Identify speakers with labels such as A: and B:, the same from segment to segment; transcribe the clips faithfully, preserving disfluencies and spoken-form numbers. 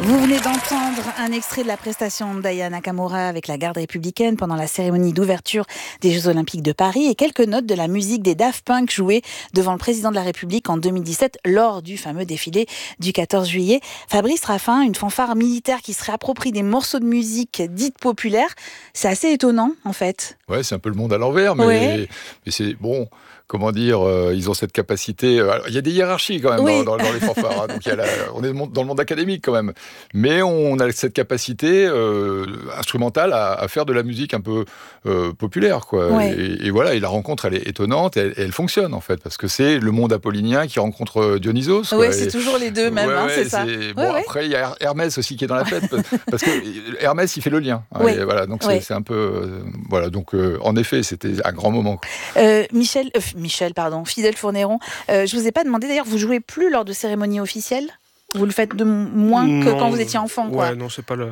A: Vous venez d'entendre un extrait de la prestation d'Aya Nakamura avec la garde républicaine pendant la cérémonie d'ouverture des Jeux Olympiques de Paris et quelques notes de la musique des Daft Punk jouée devant le président de la République en deux mille dix-sept lors du fameux défilé du quatorze juillet. Fabrice Raffin, une fanfare militaire qui se réapproprie des morceaux de musique dites populaires, c'est assez étonnant en fait.
B: Ouais, c'est un peu le monde à l'envers, mais,
A: Ouais.
B: mais c'est bon. Comment dire, euh, ils ont cette capacité. Euh, il y a des hiérarchies quand même
A: Oui.
B: dans, dans, dans les fanfares. Hein, donc il y a la, on est dans le monde académique quand même, mais on a cette capacité euh, instrumentale à, à faire de la musique un peu euh, populaire, quoi.
A: Ouais.
B: Et, et voilà, et la rencontre, elle est étonnante, et elle, et elle fonctionne en fait, parce que c'est le monde apollinien qui rencontre Dionysos. Quoi.
A: Ouais, c'est
B: et,
A: toujours les deux même,
B: ouais,
A: hein,
B: ouais,
A: c'est ça.
B: C'est, bon,
A: ouais, ouais.
B: après il y a Hermès aussi qui est dans la fête, parce que Hermès il fait le lien. Hein,
A: Oui.
B: et voilà, donc
A: Oui.
B: c'est, c'est un peu, euh, voilà, donc euh, en effet, c'était un grand moment.
A: Euh, Michel, euh, Michel, pardon, Fidèle Fournéron, euh, je vous ai pas demandé d'ailleurs, vous jouez plus lors de cérémonies officielles ? Vous le faites de moins que
C: Non,
A: quand vous étiez enfant, quoi.
C: Ouais, non, c'est pas le.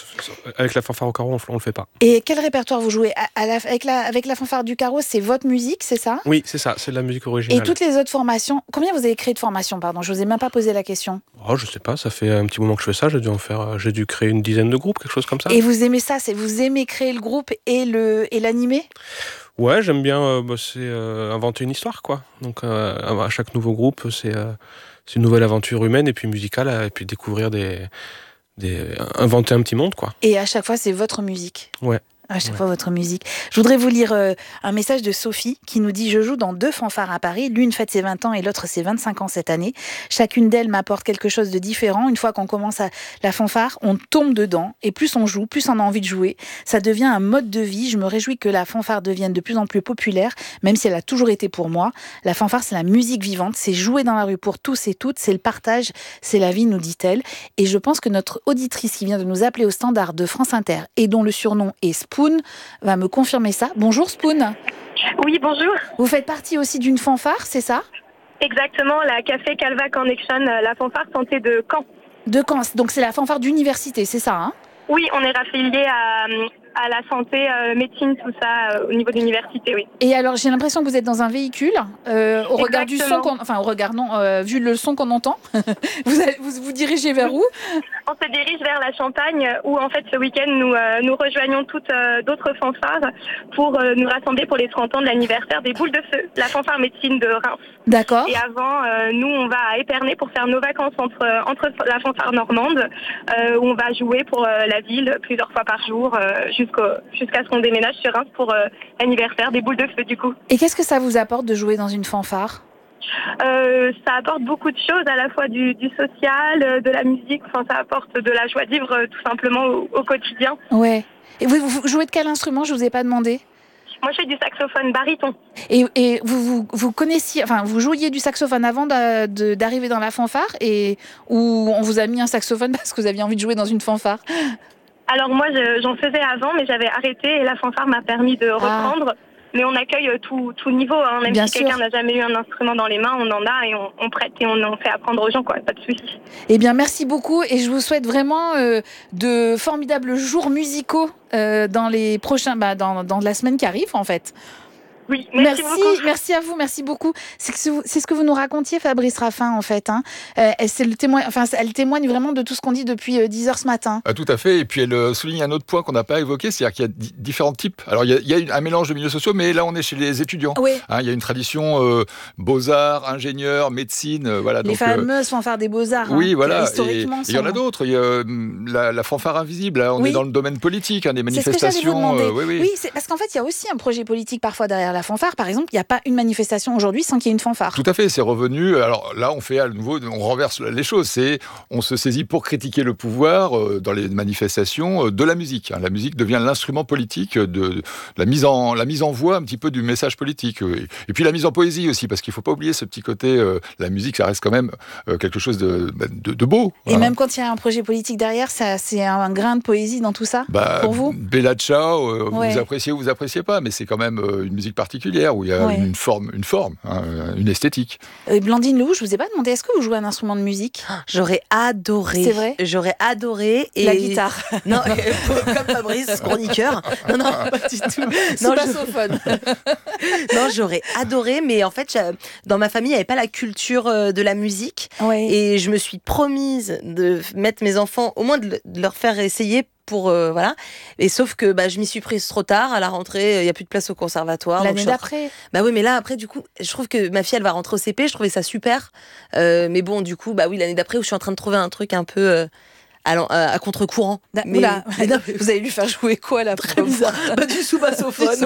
C: Avec la fanfare au carreau, on, on le fait pas.
A: Et quel répertoire vous jouez à, à la, avec, la, avec la fanfare du carreau, c'est votre musique, c'est ça ?
C: Oui, c'est ça, c'est de la musique originale.
A: Et toutes les autres formations, combien vous avez créé de formations, pardon ? Je vous ai même pas posé la question.
C: Oh, je sais pas, ça fait un petit moment que je fais ça, j'ai dû en faire, j'ai dû créer une dizaine de groupes, quelque chose comme ça.
A: Et vous aimez ça, c'est vous aimez créer le groupe et le et l'animer ?
C: Ouais, j'aime bien, euh, bah, c'est euh, inventer une histoire, quoi. Donc euh, à chaque nouveau groupe, c'est, euh, c'est une nouvelle aventure humaine et puis musicale, et puis découvrir des, des, inventer un petit monde, quoi.
A: Et à chaque fois, c'est votre musique ?
C: Ouais.
A: À chaque
C: Ouais.
A: fois, votre musique. Je voudrais vous lire euh, un message de Sophie qui nous dit « Je joue dans deux fanfares à Paris. L'une fête ses vingt ans et l'autre ses vingt-cinq ans cette année. Chacune d'elles m'apporte quelque chose de différent. Une fois qu'on commence à la fanfare, on tombe dedans. Et plus on joue, plus on a envie de jouer. Ça devient un mode de vie. Je me réjouis que la fanfare devienne de plus en plus populaire, même si elle a toujours été pour moi. La fanfare, c'est la musique vivante. C'est jouer dans la rue pour tous et toutes. C'est le partage. C'est la vie, nous dit-elle. Et je pense que notre auditrice qui vient de nous appeler au standard de France Inter et dont le surnom est Spoon va me confirmer ça. Bonjour Spoon.
D: Oui, bonjour.
A: Vous faites partie aussi d'une fanfare, c'est ça ?
D: Exactement, la Café Calva Connection, la fanfare santé de Caen.
A: De Caen, donc c'est la fanfare d'université, c'est ça, hein ?
D: Oui, on est raffilié à, à la santé, euh, médecine, tout ça, euh, au niveau de l'université, oui.
A: Et alors, j'ai l'impression que vous êtes dans un véhicule, euh, au regard du son qu'on... Enfin, au regard, non, euh, vu le son qu'on entend, vous, allez, vous vous dirigez vers où ?
D: On se dirige vers la Champagne, où en fait, ce week-end, nous, euh, nous rejoignons toutes euh, d'autres fanfares pour euh, nous rassembler pour les trente ans de l'anniversaire des Boules de Feu, la fanfare médecine de Reims.
A: D'accord.
D: Et avant, euh, nous, on va à Épernay pour faire nos vacances entre, entre la fanfare normande, euh, où on va jouer pour euh, la ville plusieurs fois par jour, euh, jusqu'au, jusqu'à ce qu'on déménage sur Reims pour euh, l'anniversaire des Boules de Feu, du coup.
A: Et qu'est-ce que ça vous apporte de jouer dans une fanfare ?
D: Euh, ça apporte beaucoup de choses, à la fois du, du social, euh, de la musique, enfin, ça apporte de la joie de vivre euh, tout simplement au, au quotidien.
A: Ouais. Et vous, vous jouez de quel instrument ? Je vous ai pas demandé.
D: Moi, je fais du saxophone baryton.
A: Et, et vous, vous, vous connaissiez, enfin, vous jouiez du saxophone avant de, de, d'arriver dans la fanfare, et ou on vous a mis un saxophone parce que vous aviez envie de jouer dans une fanfare ?
D: Alors moi, je, j'en faisais avant, mais j'avais arrêté et la fanfare m'a permis de reprendre. Ah. Mais on accueille tout, tout niveau, hein. Même
A: Bien
D: si
A: sûr.
D: quelqu'un n'a jamais eu un instrument dans les mains, on en a et on, on prête et on en fait apprendre aux gens, quoi. Pas de souci.
A: Eh bien, merci beaucoup et je vous souhaite vraiment euh, de formidables jours musicaux euh, dans les prochains, bah, dans, dans la semaine qui arrive, en fait.
D: Oui, merci,
A: merci,
D: beaucoup.
A: merci à vous, merci beaucoup. C'est, que, c'est ce que vous nous racontiez, Fabrice Raffin, en fait. Hein. Euh, c'est le témoin, enfin, elle témoigne vraiment de tout ce qu'on dit depuis euh, dix heures ce matin.
B: Ah, tout à fait. Et puis elle euh, souligne un autre point qu'on n'a pas évoqué, c'est-à-dire qu'il y a d- différents types. Alors il y a, il y a un mélange de milieux sociaux, mais là on est chez les étudiants.
A: Oui.
B: Hein, il y a une tradition euh, beaux-arts, ingénieurs, médecine, euh, voilà.
A: Les
B: donc,
A: fameuses euh, fanfares des beaux-arts.
B: Oui,
A: hein,
B: voilà.
A: Historiquement,
B: et il y en a d'autres. Il y a euh, la, la fanfare invisible. Là, on
A: oui.
B: est dans le domaine politique, hein, des manifestations.
A: C'est ce que j'allais vous demander.
B: Euh, oui, oui.
A: oui, c'est parce qu'en fait, il y a aussi un projet politique parfois derrière la fanfare. Par exemple, il n'y a pas une manifestation aujourd'hui sans qu'il y ait une fanfare.
B: Tout à fait, c'est revenu. Alors là, on fait à nouveau, on renverse les choses. C'est, on se saisit pour critiquer le pouvoir euh, dans les manifestations euh, de la musique. Hein. La musique devient l'instrument politique de, de la mise en la mise en voix un petit peu du message politique. Et, et puis la mise en poésie aussi, parce qu'il faut pas oublier ce petit côté. Euh, la musique, ça reste quand même euh, quelque chose de, de, de beau.
A: Et
B: hein.
A: même quand il y a un projet politique derrière, ça, c'est un, un grain de poésie dans tout ça
B: bah,
A: pour vous.
B: Bella Ciao, euh,
A: ouais.
B: vous appréciez ou vous appréciez pas, mais c'est quand même euh, une musique particulière, où il y a
A: Ouais.
B: une forme, une forme, hein, une esthétique.
A: Euh, Blandine Lehoux, je vous ai pas demandé, est-ce que vous jouez un instrument de musique ?
E: J'aurais adoré.
A: C'est vrai ?
E: J'aurais adoré. Et...
A: La guitare.
E: Non, comme Fabrice, chroniqueur. Non, non, pas du tout.
A: Sous
E: Non, je-
A: bassophone.
E: non, j'aurais adoré, mais en fait, j'a- dans ma famille, il n'y avait pas la culture euh, de la musique.
A: Ouais.
E: Et je me suis promise de mettre mes enfants, au moins de, le- de leur faire essayer pour. euh, voilà. Et sauf que bah, je m'y suis prise trop tard. À la rentrée, il n'y a plus de place au conservatoire. donc
A: L'année
E: je suis en
A: d'après.
E: Bah oui, mais là, après, du coup, je trouve que ma fille, elle va rentrer au C P. Je trouvais ça super. Euh, mais bon, du coup, bah oui, l'année d'après, où je suis en train de trouver un truc un peu euh, à, l'en- à- à contre-courant.
A: Da-
E: Mais,
A: Oula,
E: mais non,
A: vous allez lui faire jouer quoi la
E: très bizarre. Bah, du sous-bassophone.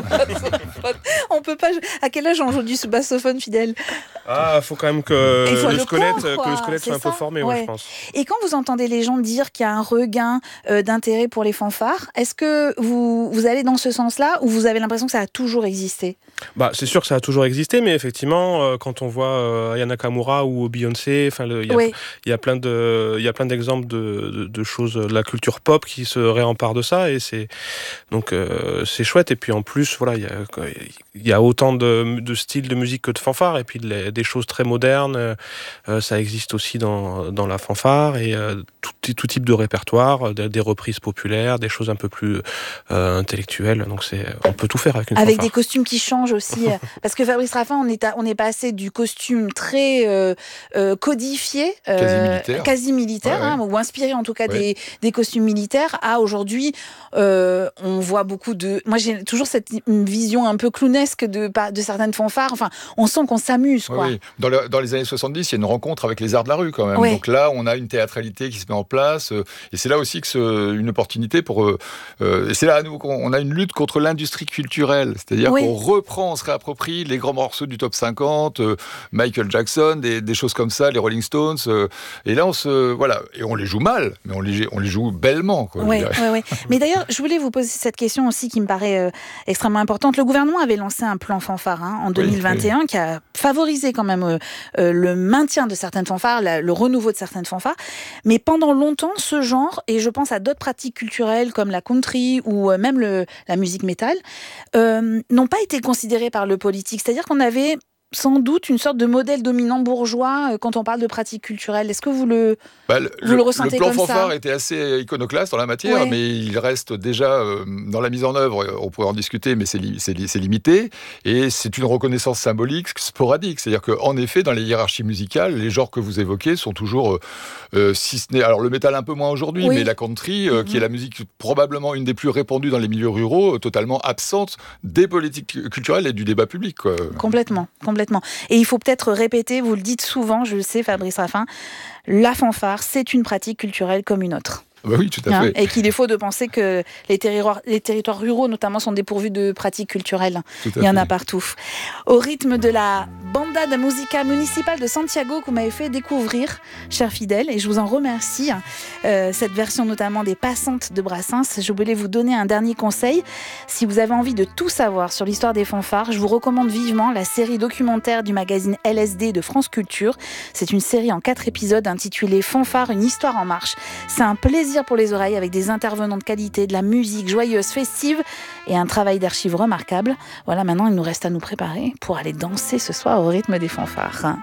A: On peut pas. jou- À quel âge on joue du bassophone, Fidèle ?
C: Ah, faut quand même que
A: Il faut
C: le
A: le
C: squelette,
A: corps, quoi,
C: que le squelette
A: c'est
C: soit un peu
A: ça.
C: formé,
A: Ouais.
C: ouais, je pense.
A: Et quand vous entendez les gens dire qu'il y a un regain euh, d'intérêt pour les fanfares, est-ce que vous, vous allez dans ce sens-là ou vous avez l'impression que ça a toujours existé ?
C: Bah, c'est sûr que ça a toujours existé, mais effectivement, euh, quand on voit euh, Aya Nakamura ou Beyoncé, enfin, le- il y a
A: Oui,
C: il y a plein de, il y a plein d'exemples de, de, de choses de la culture pop qui se réemparent de ça, et c'est donc euh, c'est chouette. Et puis en plus, voilà, il y a, il y a autant de, de styles de musique que de fanfare, et puis les- des choses très modernes. euh, ça existe aussi dans, dans la fanfare, et euh, tout, tout type de répertoire, des, des reprises populaires, des choses un peu plus euh, intellectuelles. Donc c'est, on peut tout faire avec une
A: avec
C: fanfare.
A: des costumes qui changent aussi. euh, parce que Fabrice Raffin, on est, à- on est passé du costume très euh, euh, codifié, euh,
B: Quasi militaire.
A: quasi militaire,
B: Ouais, ouais.
A: hein, ou inspiré en tout cas
B: Ouais.
A: des, des costumes militaires, à aujourd'hui, euh, on voit beaucoup de. Moi, j'ai toujours cette vision un peu clownesque de, pas- de certaines fanfares. Enfin, on sent qu'on s'amuse,
B: Oui,
A: quoi.
B: oui. Dans, le- dans les années soixante-dix, il y a une rencontre avec les arts de la rue quand même.
A: Ouais.
B: Donc là, on a une théâtralité qui se met en place. euh, et c'est là aussi que ce- une opportunité pour... euh, euh, et c'est là à nouveau qu'on on a une lutte contre l'industrie culturelle. C'est-à-dire
A: Oui.
B: qu'on reprend, on se réapproprie les grands morceaux du top cinquante, euh, Michael Jackson, des, des choses comme ça, les Rolling Stones. euh, et là, on se... Voilà. Et on les joue mal, mais on les, on les joue bellement, quoi, je
A: Ouais,
B: dirais.
A: ouais, ouais. Mais d'ailleurs, je voulais vous poser cette question aussi qui me paraît euh, extrêmement importante. Le gouvernement avait lancé un plan fanfare hein, en deux mille vingt et un qui a favorisé quand même euh, euh, le maintien de certaines fanfares, la- le renouveau de certaines fanfares. Mais pendant longtemps, ce genre, et je pense à d'autres pratiques culturelles comme la country ou euh, même le, la musique métal, euh, n'ont pas été considérés par le politique. C'est-à-dire qu'on avait sans doute une sorte de modèle dominant bourgeois euh, quand on parle de pratiques culturelles. Est-ce que vous le...
B: Bah, le,
A: Vous le ressentez
B: plan
A: comme ça
B: fanfare était assez iconoclaste en la matière,
A: Ouais.
B: mais il reste déjà euh, dans la mise en œuvre, on pourrait en discuter, mais c'est, li- c'est, li- c'est limité, et c'est une reconnaissance symbolique sporadique. C'est-à-dire qu'en effet, dans les hiérarchies musicales, les genres que vous évoquez sont toujours, euh, euh, si ce n'est... Alors le métal un peu moins aujourd'hui,
A: Oui.
B: mais la country, euh,
A: Mhm.
B: qui est la musique probablement une des plus répandues dans les milieux ruraux, euh, totalement absente des politiques culturelles et du débat public, quoi.
A: Complètement, complètement. Et il faut peut-être répéter, vous le dites souvent, je le sais, Fabrice Raffin, la fanfare, c'est une pratique culturelle comme une autre.
B: Bah oui, tout à
A: Hein,
B: fait.
A: et qu'il est faux de penser que les territoires, les territoires ruraux, notamment, sont dépourvus de pratiques culturelles.
B: Tout à
A: Il y en
B: fait.
A: a partout. Au rythme de la Banda da Musica Municipal de Santiago que vous m'avez fait découvrir, cher fidèle, et je vous en remercie, euh, cette version notamment des Passantes de Brassens. Je voulais vous donner un dernier conseil. Si vous avez envie de tout savoir sur l'histoire des fanfares, je vous recommande vivement la série documentaire du magazine L S D de France Culture. C'est une série en quatre épisodes intitulée Fanfare, une histoire en marche. C'est un plaisir pour les oreilles avec des intervenants de qualité, de la musique joyeuse, festive et un travail d'archives remarquable. Voilà, maintenant il nous reste à nous préparer pour aller danser ce soir au rythme des fanfares.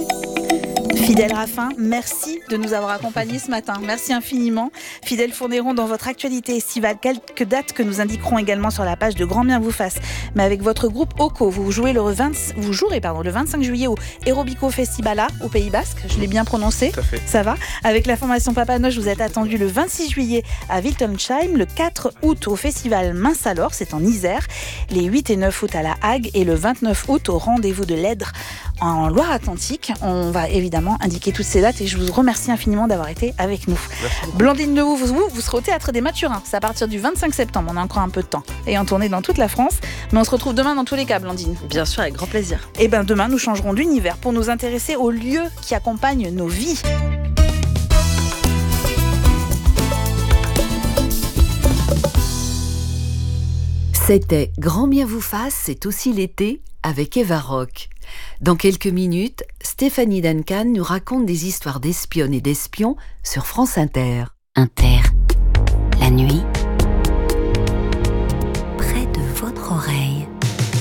A: Fidèle Raffin, merci de nous avoir accompagnés ce matin. Merci infiniment. Fidèle Fournéron, dans votre actualité estivale, quelques dates que nous indiquerons également sur la page de Grand Bien vous fasse. Mais avec votre groupe Oko, vous, jouez le vingt, vous jouerez pardon, le vingt-cinq juillet au Aerobico Festivala, au Pays Basque. Je l'ai bien prononcé.
C: Tout à fait.
A: Ça va. Avec la formation Papanoche, vous êtes attendu le vingt-six juillet à Wiltonsheim, le quatre août au festival Mince alors, c'est en Isère, les huit et neuf août à La Hague et le vingt-neuf août au rendez-vous de l'Èdre en Loire-Atlantique. On va évidemment indiquer toutes ces dates et je vous remercie infiniment d'avoir été avec nous. Blandine Lehoux, vous, vous, vous serez au Théâtre des Mathurins. C'est à partir du vingt-cinq septembre. On a encore un peu de temps et en tournée dans toute la France. Mais on se retrouve demain dans tous les cas, Blandine.
E: Bien sûr, avec grand plaisir.
A: Et bien demain, nous changerons d'univers pour nous intéresser aux lieux qui accompagnent nos vies.
F: C'était Grand Bien vous fasse, c'est aussi l'été avec Eva Rock. Dans quelques minutes, Stéphanie Duncan nous raconte des histoires d'espionnes et d'espions sur France Inter.
G: Inter, la nuit,